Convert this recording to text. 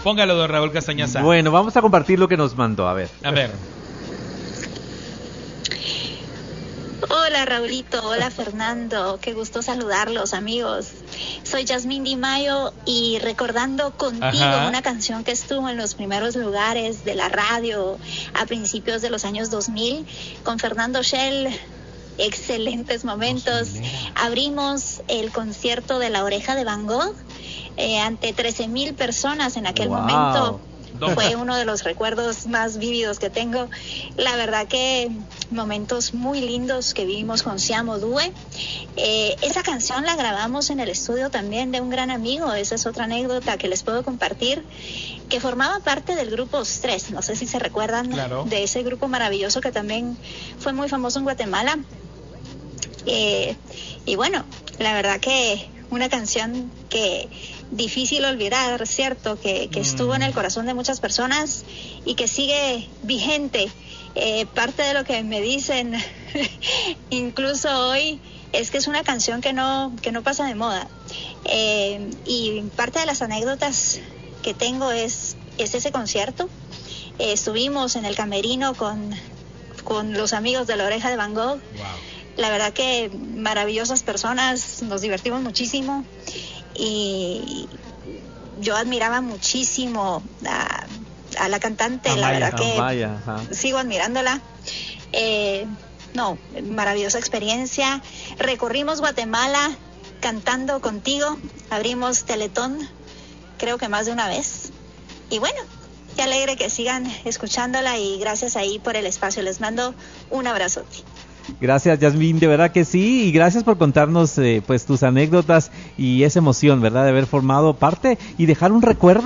Póngalo, don Raúl Castañaza. Bueno, vamos a compartir lo que nos mandó, a ver. A ver. Hola Raulito, hola Fernando, qué gusto saludarlos amigos. Soy Yasmín Di Mayo y recordando contigo una canción que estuvo en los primeros lugares de la radio a principios de los años 2000 con Fernando Shell. Excelentes momentos. Abrimos el concierto de La Oreja de Van Gogh ante 13,000 personas en aquel momento. Fue uno de los recuerdos más vívidos que tengo. La verdad que momentos muy lindos que vivimos con Siamo Due. Esa canción la grabamos en el estudio también de un gran amigo. Esa es otra anécdota que les puedo compartir, que formaba parte del grupo Stress. No sé si se recuerdan de ese grupo maravilloso que también fue muy famoso en Guatemala. Y bueno, la verdad que una canción que difícil olvidar, ¿cierto? Que estuvo en el corazón de muchas personas y que sigue vigente. Parte de lo que me dicen, incluso hoy, es que es una canción que no pasa de moda. Y parte de las anécdotas que tengo es ese concierto. Estuvimos en el camerino con los amigos de La Oreja de Van Gogh. Wow. La verdad que maravillosas personas, nos divertimos muchísimo y yo admiraba muchísimo a la cantante, la verdad que sigo admirándola. Maravillosa experiencia. Recorrimos Guatemala cantando contigo, abrimos Teletón, creo que más de una vez. Y bueno, qué alegre que sigan escuchándola y gracias ahí por el espacio. Les mando un abrazote. Gracias, Yasmín, de verdad que sí, y gracias por contarnos pues tus anécdotas y esa emoción, ¿verdad?, de haber formado parte y dejar un recuerdo